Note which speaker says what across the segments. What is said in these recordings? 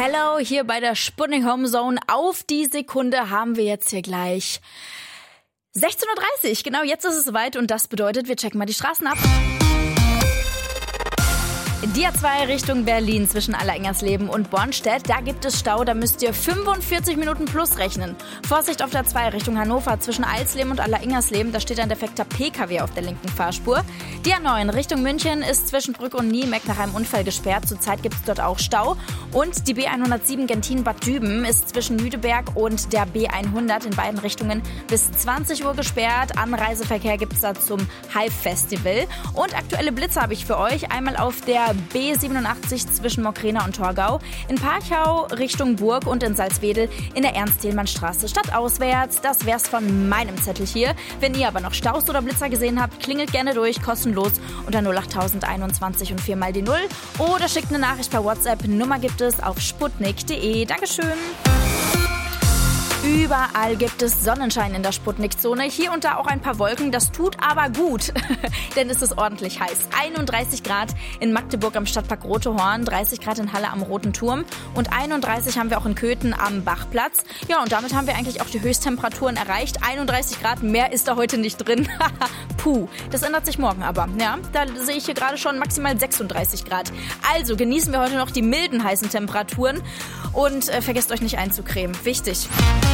Speaker 1: Hello, hier bei der Sputnik Home Zone. Auf die Sekunde haben wir jetzt hier gleich 16:30 Uhr. Genau, jetzt ist es soweit und das bedeutet, wir checken mal die Straßen ab. Die A2 Richtung Berlin zwischen Allerengersleben und Bornstedt, da gibt es Stau, da müsst ihr 45 Minuten plus rechnen. Vorsicht auf der A2 Richtung Hannover zwischen Alsleben und Allerengersleben, da steht ein defekter PKW auf der linken Fahrspur. Die A9 Richtung München ist zwischen Brück und Niemeck nach einem Unfall gesperrt, zurzeit gibt es dort auch Stau. Und die B107 Gentin-Bad Düben ist zwischen Jüdeberg und der B100 in beiden Richtungen bis 20 Uhr gesperrt. Anreiseverkehr gibt es da zum Hive-Festival. Und aktuelle Blitze habe ich für euch, einmal auf der B87 zwischen Mockrena und Torgau, in Parchau Richtung Burg und in Salzwedel in der Ernst-Thälmann-Straße stadtauswärts. Das wär's von meinem Zettel hier. Wenn ihr aber noch Staus oder Blitzer gesehen habt, klingelt gerne durch, kostenlos unter 08021 und 4 mal die 0 oder schickt eine Nachricht per WhatsApp. Nummer gibt es auf sputnik.de. Dankeschön. Überall gibt es Sonnenschein in der Sputnik-Zone. Hier und da auch ein paar Wolken. Das tut aber gut, denn es ist ordentlich heiß. 31 Grad in Magdeburg am Stadtpark Rote Horn, 30 Grad in Halle am Roten Turm und 31 haben wir auch in Köthen am Bachplatz. Ja, und damit haben wir eigentlich auch die Höchsttemperaturen erreicht. 31 Grad, mehr ist da heute nicht drin. Puh, das ändert sich morgen aber. Ja, da sehe ich hier gerade schon maximal 36 Grad. Also genießen wir heute noch die milden, heißen Temperaturen und vergesst euch nicht einzucremen. Wichtig.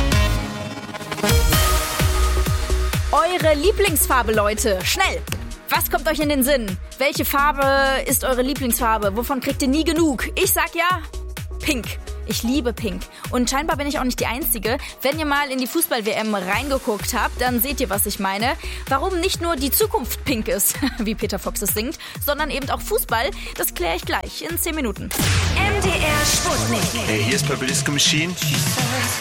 Speaker 1: Eure Lieblingsfarbe, Leute. Schnell! Was kommt euch in den Sinn? Welche Farbe ist eure Lieblingsfarbe? Wovon kriegt ihr nie genug? Ich sag ja, Pink. Ich liebe Pink. Und scheinbar bin ich auch nicht die Einzige. Wenn ihr mal in die Fußball-WM reingeguckt habt, dann seht ihr, was ich meine. Warum nicht nur die Zukunft pink ist, wie Peter Fox es singt, sondern eben auch Fußball, das kläre ich gleich in 10 Minuten.
Speaker 2: MDR Sputnik.
Speaker 3: Hey, hier ist Purple Disco Machine.